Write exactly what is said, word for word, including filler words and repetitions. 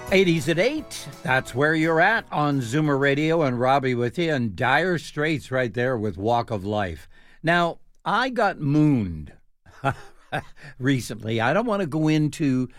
eighties at eight, that's where you're at on Zoomer Radio, and Robbie with you, and Dire Straits right there with Walk of Life. Now, I got mooned recently. I don't want to go into